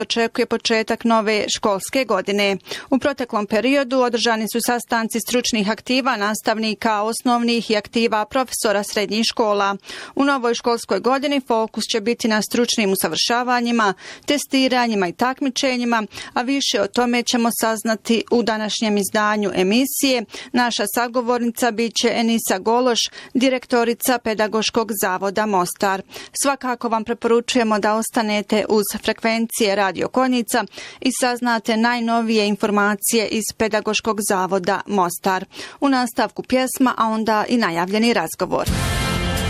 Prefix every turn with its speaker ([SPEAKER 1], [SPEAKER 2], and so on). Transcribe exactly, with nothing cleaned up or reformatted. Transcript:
[SPEAKER 1] očekuje početak nove školske godine. U proteklom periodu održani su sastanci stručnih aktiva nastavnika osnovnih i aktiva profesora srednjih škola. U novoj školskoj godini fokus će biti na stručnim usavršavanjima, testiranjima i takmičenjima, a više o tome ćemo saznati u današnjem izdanju emisije. Naša sagovornica biće Enisa Gološ, direktorica Pedagoškog zavoda Mostar. Svakako vam preporučujemo da ostanete uz frekvencije Radio Konjica i saznate najnovije informacije iz Pedagoškog zavoda Mostar. U nastavku pjesma, a onda i najavljeni razgovor.